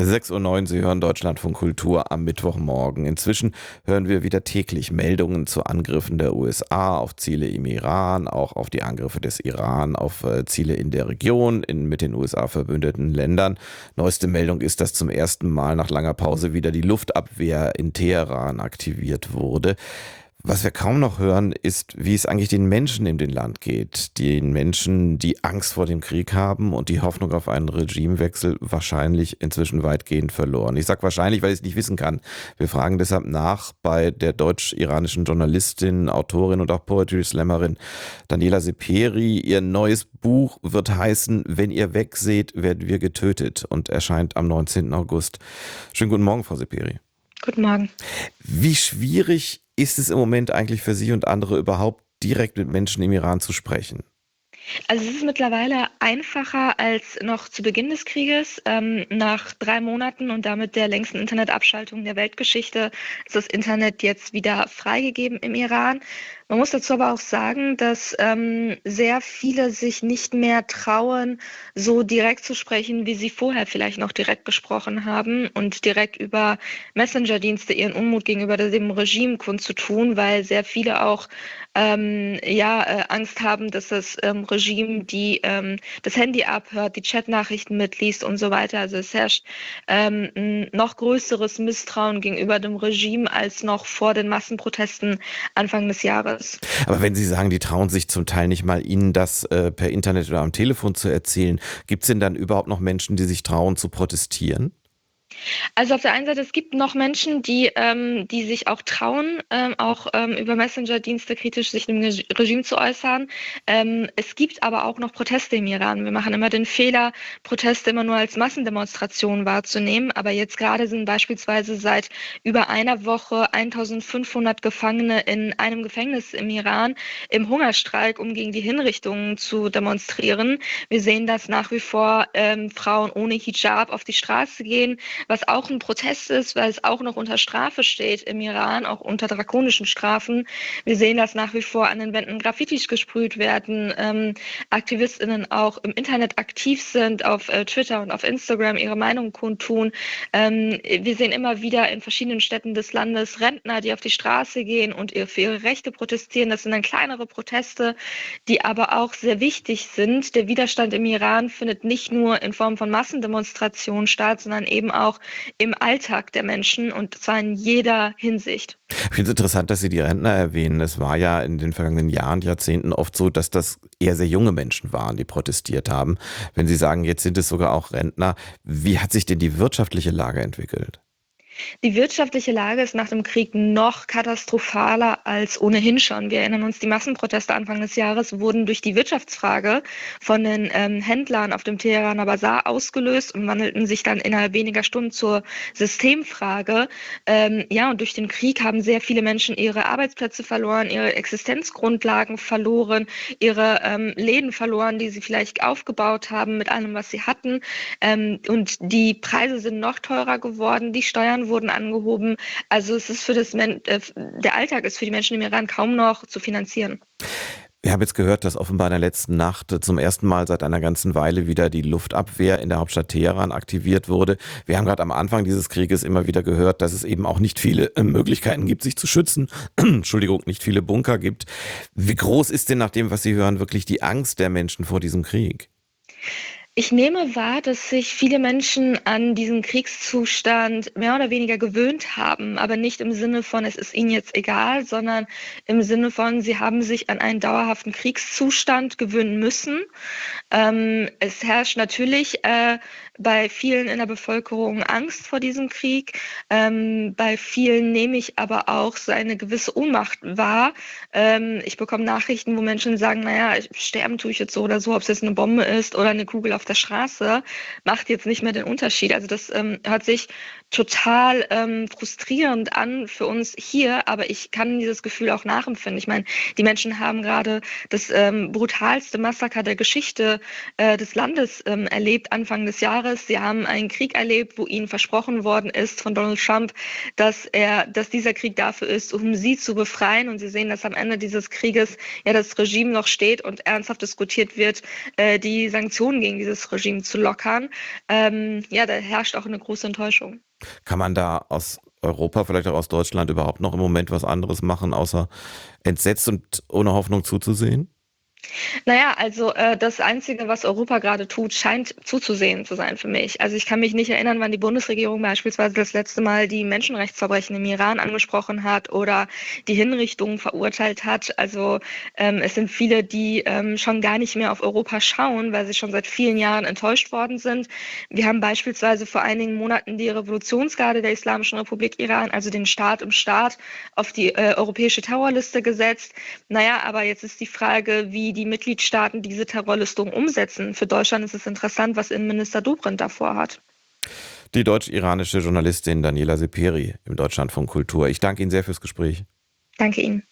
6:09 Uhr, Sie hören Deutschlandfunk Kultur am Mittwochmorgen. Inzwischen hören wir wieder täglich Meldungen zu Angriffen der USA auf Ziele im Iran, auch auf die Angriffe des Iran auf Ziele in der Region, in mit den USA verbündeten Ländern. Neueste Meldung ist, dass zum ersten Mal nach langer Pause wieder die Luftabwehr in Teheran aktiviert wurde. Was wir kaum noch hören, ist, wie es eigentlich den Menschen in dem Land geht. Den Menschen, die Angst vor dem Krieg haben und die Hoffnung auf einen Regimewechsel wahrscheinlich inzwischen weitgehend verloren. Ich sage wahrscheinlich, weil ich es nicht wissen kann. Wir fragen deshalb nach bei der deutsch-iranischen Journalistin, Autorin und auch Poetry Slammerin Daniela Seperi. Ihr neues Buch wird heißen "Wenn ihr wegseht, werden wir getötet" und erscheint am 19. August. Schönen guten Morgen, Frau Seperi. Guten Morgen. Wie schwierig ist es im Moment eigentlich für Sie und andere überhaupt direkt mit Menschen im Iran zu sprechen? Also es ist mittlerweile einfacher als noch zu Beginn des Krieges. Nach 3 Monaten und damit der längsten Internetabschaltung der Weltgeschichte ist das Internet jetzt wieder freigegeben im Iran. Man muss dazu aber auch sagen, dass sehr viele sich nicht mehr trauen, so direkt zu sprechen, wie sie vorher vielleicht noch direkt gesprochen haben und direkt über Messenger-Dienste ihren Unmut gegenüber dem Regime kundzutun, weil sehr viele auch Angst haben, dass das Regime das Handy abhört, die Chatnachrichten mitliest und so weiter. Also es herrscht ein noch größeres Misstrauen gegenüber dem Regime als noch vor den Massenprotesten Anfang des Jahres. Aber wenn Sie sagen, die trauen sich zum Teil nicht mal, Ihnen das per Internet oder am Telefon zu erzählen, gibt es denn dann überhaupt noch Menschen, die sich trauen zu protestieren? Also auf der einen Seite, es gibt noch Menschen, die sich auch trauen, über Messenger-Dienste kritisch sich dem Regime zu äußern. Es gibt aber auch noch Proteste im Iran. Wir machen immer den Fehler, Proteste immer nur als Massendemonstrationen wahrzunehmen. Aber jetzt gerade sind beispielsweise seit über einer Woche 1500 Gefangene in einem Gefängnis im Iran im Hungerstreik, um gegen die Hinrichtungen zu demonstrieren. Wir sehen, dass nach wie vor Frauen ohne Hijab auf die Straße gehen, was auch ein Protest ist, weil es auch noch unter Strafe steht im Iran, auch unter drakonischen Strafen. Wir sehen, dass nach wie vor an den Wänden Graffitis gesprüht werden, AktivistInnen auch im Internet aktiv sind, auf Twitter und auf Instagram ihre Meinung kundtun. Wir sehen immer wieder in verschiedenen Städten des Landes Rentner, die auf die Straße gehen und für ihre Rechte protestieren. Das sind dann kleinere Proteste, die aber auch sehr wichtig sind. Der Widerstand im Iran findet nicht nur in Form von Massendemonstrationen statt, sondern eben auch im Alltag der Menschen und zwar in jeder Hinsicht. Ich finde es interessant, dass Sie die Rentner erwähnen. Es war ja in den vergangenen Jahren, Jahrzehnten oft so, dass das eher sehr junge Menschen waren, die protestiert haben. Wenn Sie sagen, jetzt sind es sogar auch Rentner, wie hat sich denn die wirtschaftliche Lage entwickelt? Die wirtschaftliche Lage ist nach dem Krieg noch katastrophaler als ohnehin schon. Wir erinnern uns, die Massenproteste Anfang des Jahres wurden durch die Wirtschaftsfrage von den Händlern auf dem Teheraner Basar ausgelöst und wandelten sich dann innerhalb weniger Stunden zur Systemfrage. Und durch den Krieg haben sehr viele Menschen ihre Arbeitsplätze verloren, ihre Existenzgrundlagen verloren, ihre Läden verloren, die sie vielleicht aufgebaut haben mit allem, was sie hatten. Und die Preise sind noch teurer geworden, die Steuern wurden angehoben. Also es ist der Alltag ist für die Menschen im Iran kaum noch zu finanzieren. Wir haben jetzt gehört, dass offenbar in der letzten Nacht zum ersten Mal seit einer ganzen Weile wieder die Luftabwehr in der Hauptstadt Teheran aktiviert wurde. Wir haben gerade am Anfang dieses Krieges immer wieder gehört, dass es eben auch nicht viele Möglichkeiten gibt, sich zu schützen. Entschuldigung, nicht viele Bunker gibt. Wie groß ist denn nach dem, was Sie hören, wirklich die Angst der Menschen vor diesem Krieg? Ich nehme wahr, dass sich viele Menschen an diesen Kriegszustand mehr oder weniger gewöhnt haben, aber nicht im Sinne von, es ist ihnen jetzt egal, sondern im Sinne von, sie haben sich an einen dauerhaften Kriegszustand gewöhnen müssen. Es herrscht natürlich bei vielen in der Bevölkerung Angst vor diesem Krieg. Bei vielen nehme ich aber auch so eine gewisse Ohnmacht wahr. Ich bekomme Nachrichten, wo Menschen sagen, naja, sterben tue ich jetzt so oder so, ob es jetzt eine Bombe ist oder eine Kugel auf der Straße, macht jetzt nicht mehr den Unterschied. Also das hört sich total frustrierend an für uns hier, aber ich kann dieses Gefühl auch nachempfinden. Ich meine, die Menschen haben gerade das brutalste Massaker der Geschichte des Landes erlebt Anfang des Jahres. Sie haben einen Krieg erlebt, wo ihnen versprochen worden ist von Donald Trump, dass dieser Krieg dafür ist, um sie zu befreien. Und sie sehen, dass am Ende dieses Krieges ja das Regime noch steht und ernsthaft diskutiert wird, die Sanktionen gegen dieses Regime zu lockern. Ja, da herrscht auch eine große Enttäuschung. Kann man da aus Europa, vielleicht auch aus Deutschland überhaupt noch im Moment was anderes machen, außer entsetzt und ohne Hoffnung zuzusehen? Naja, also das Einzige, was Europa gerade tut, scheint zuzusehen zu sein für mich. Also ich kann mich nicht erinnern, wann die Bundesregierung beispielsweise das letzte Mal die Menschenrechtsverbrechen im Iran angesprochen hat oder die Hinrichtungen verurteilt hat. Also es sind viele, die schon gar nicht mehr auf Europa schauen, weil sie schon seit vielen Jahren enttäuscht worden sind. Wir haben beispielsweise vor einigen Monaten die Revolutionsgarde der Islamischen Republik Iran, also den Staat im Staat, auf die europäische Terrorliste gesetzt. Naja, aber jetzt ist die Frage, wie die Mitgliedstaaten diese Terrorlistung umsetzen. Für Deutschland ist es interessant, was Innenminister Dobrindt davor hat. Die deutsch-iranische Journalistin Daniela Seperi im Deutschlandfunk Kultur. Ich danke Ihnen sehr fürs Gespräch. Danke Ihnen.